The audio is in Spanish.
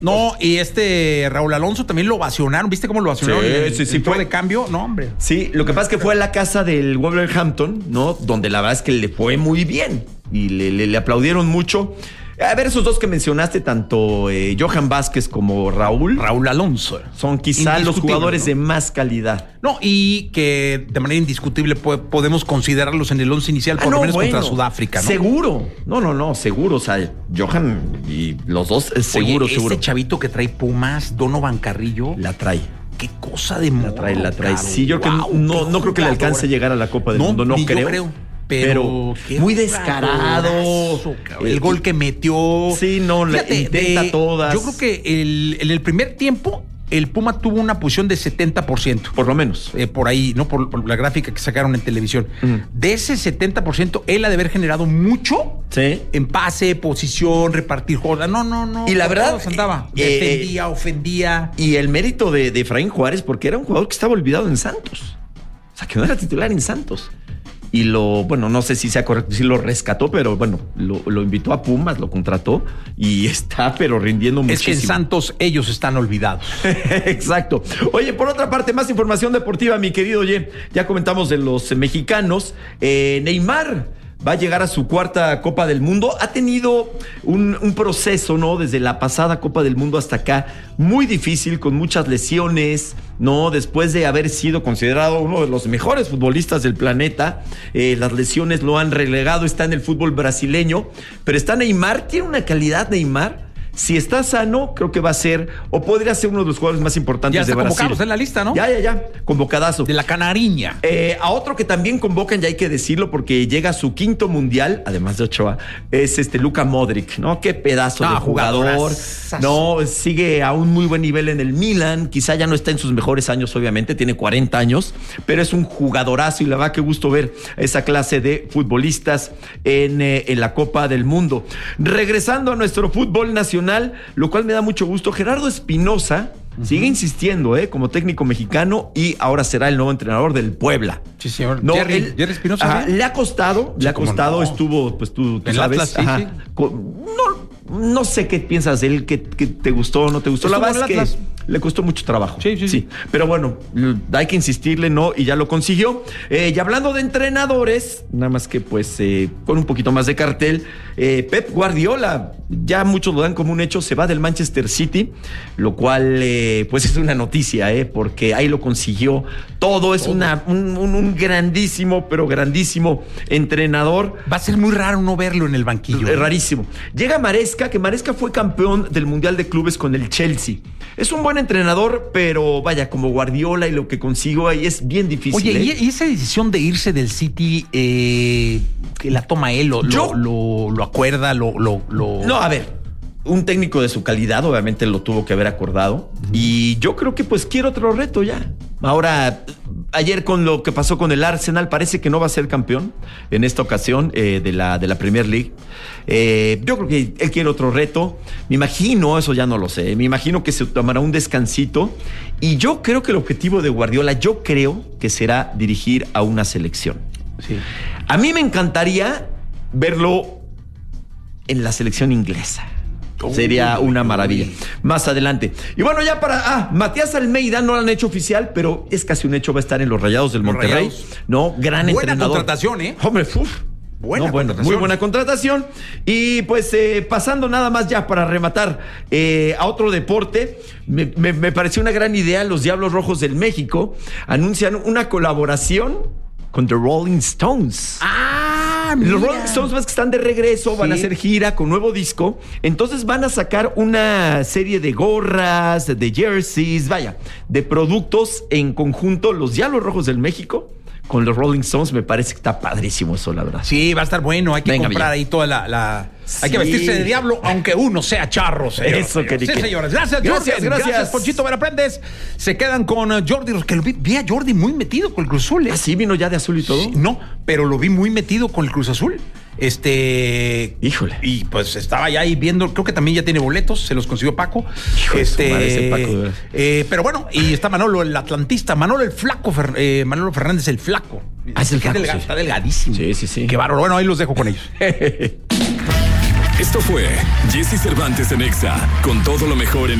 No, y Raúl Alonso también lo ovacionaron. ¿Viste cómo lo ovacionaron? Sí, fue de cambio. No, hombre. Sí, lo que pasa es que fue a la casa del Wolverhampton, ¿no? Donde la verdad es que le fue muy bien y le aplaudieron mucho. A ver, esos dos que mencionaste, tanto Johan Vázquez como Raúl Alonso, son quizá los jugadores, ¿no?, de más calidad. No, y que de manera indiscutible podemos considerarlos en el once inicial, por lo menos contra Sudáfrica, ¿no? Seguro. No, seguro. O sea, Johan y los dos, seguro. Este chavito que trae Pumas, Donovan Carrillo, la trae. Qué cosa de morro. La trae. Sí, yo creo que no creo que le alcance a llegar a la Copa del Mundo. No creo. Yo creo. Pero muy descarado. El gol que metió. Sí, no, fíjate, intenta todas. Yo creo que en el primer tiempo el Puma tuvo una posición de 70%. Por lo menos. Por ahí, ¿no? Por la gráfica que sacaron en televisión. De ese 70%, él ha de haber generado mucho. Sí. En pase, posición, repartir jugadas. No. Y la verdad, andaba. Defendía, ofendía. Y el mérito de Efraín Juárez, porque era un jugador que estaba olvidado en Santos. O sea, que no era titular en Santos. Y no sé si sea correcto, si lo rescató, pero bueno, lo invitó a Pumas, lo contrató y está, pero rindiendo muchísimo. Es que en Santos ellos están olvidados. Exacto. Oye, por otra parte, más información deportiva, mi querido. Oye, ya comentamos de los mexicanos. Neymar va a llegar a su cuarta Copa del Mundo. Ha tenido un proceso, ¿no? Desde la pasada Copa del Mundo hasta acá, muy difícil, con muchas lesiones, ¿no? Después de haber sido considerado uno de los mejores futbolistas del planeta, las lesiones lo han relegado, está en el fútbol brasileño, pero está Neymar, tiene una calidad Neymar. Si está sano, creo que va a ser, o podría ser uno de los jugadores más importantes de Brasil. Ya está convocado en la lista, ¿no? Ya, convocadazo. De la Canariña. A otro que también convocan, ya hay que decirlo, porque llega a su quinto mundial, además de Ochoa, es Luka Modric, ¿no? Qué pedazo de jugador. No, sigue a un muy buen nivel en el Milan, quizá ya no está en sus mejores años, obviamente, tiene 40 años, pero es un jugadorazo y la verdad, qué gusto ver esa clase de futbolistas en la Copa del Mundo. Regresando a nuestro fútbol nacional, lo cual me da mucho gusto, Gerardo Espinosa sigue insistiendo como técnico mexicano y ahora será el nuevo entrenador del Puebla. Sí, señor. No, Jerry Espinosa. Le ha costado, no. Estuvo, pues tú en sabes. Atlas, sí. No sé qué piensas de él, que te gustó o no te gustó. La verdad es que le costó mucho trabajo. Sí. Pero bueno, hay que insistirle, ¿no? Y ya lo consiguió. Y hablando de entrenadores, nada más que pues con un poquito más de cartel, Pep Guardiola, ya muchos lo dan como un hecho, se va del Manchester City, lo cual pues es una noticia, porque ahí lo consiguió. Todo es un grandísimo, pero grandísimo entrenador. Va a ser muy raro no verlo en el banquillo. Es rarísimo. Llega Maresca, que Maresca fue campeón del Mundial de Clubes con el Chelsea. Es un buen entrenador, pero vaya, como Guardiola y lo que consigo ahí es bien difícil. Oye, ¿y esa decisión de irse del City, que la toma él, lo acuerda, No, a ver, un técnico de su calidad obviamente lo tuvo que haber acordado. Y yo creo que pues quiere otro reto ya. Ahora, ayer con lo que pasó con el Arsenal, parece que no va a ser campeón en esta ocasión de la Premier League. Yo creo que él quiere otro reto. Me imagino, eso ya no lo sé, me imagino que se tomará un descansito. Y yo creo que el objetivo de Guardiola, yo creo que será dirigir a una selección. Sí. A mí me encantaría verlo en la selección inglesa. Sería una maravilla. Más adelante. Y bueno, ya Matías Almeida no lo han hecho oficial, pero es casi un hecho, va a estar en los Rayados del Monterrey. ¿No? Gran entrenador. Buena contratación, Hombre, muy buena contratación. Y pues pasando nada más ya para rematar a otro deporte, me pareció una gran idea. Los Diablos Rojos del México anuncian una colaboración con The Rolling Stones. Mira. Los Rolling Stones, más que están de regreso, van a hacer gira con nuevo disco. Entonces van a sacar una serie de gorras, de jerseys, de productos en conjunto. Los Diablos Rojos del México con los Rolling Stones, me parece que está padrísimo eso, la verdad. Sí, va a estar bueno. Hay que comprar ahí toda la... Hay que vestirse de diablo, aunque uno sea charro, señor. Eso, que sí, señores. Gracias, Ponchito Vera Prendes. Se quedan con Jordi, que vi a Jordi muy metido con el Cruz Azul. ¿Sí vino ya de azul y todo? Sí, no, pero lo vi muy metido con el Cruz Azul. Híjole. Y pues estaba ya ahí viendo, creo que también ya tiene boletos, se los consiguió Paco. Paco, pero bueno, y está Manolo, el atlantista, Manolo el flaco, Manolo Fernández el flaco. Es el flaco, Está delgadísimo. Sí. Qué bárbaro. Bueno, ahí los dejo con ellos. Esto fue Jesse Cervantes en Exa, con todo lo mejor en